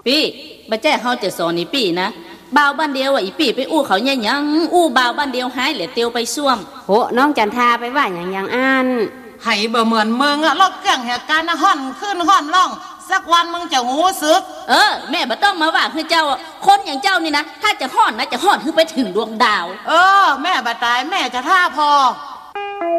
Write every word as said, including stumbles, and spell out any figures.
ปี้บ่แจ้เฮาจะสอนอีปี้นะบ่าวบ้านเดียวอ่ะอีปี้ไปอู้เขาแย่หยังอู้บ่าวบ้านเดียวหายเหลือเตียวไปซ่วมโหน้องจันทาไปว่าหยังหยังอ่านให้บ่เหมือนมึงอะลอกแก่งเหตุการณ์ห่อนขึ้นห่อนล่องสักวันมึงจะหูซึกเออแม่บ่ต้องมาว่าคือเจ้าคนอย่างเจ้านี่นะถ้าจะห่อนนะจะห่อนคือไปถึงดวงดาวเออแม่บ่ตายแม่จะท่าพอ